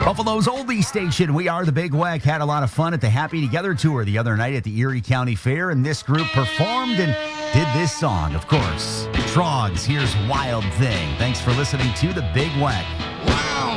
Buffalo's oldie station. We are the Big Weck. Had a lot of fun at the Happy Together tour the other night at the Erie County Fair, and this group performed and did this song, of course. Trogs, here's Wild Thing. Thanks for listening to the Big Weck. Wow.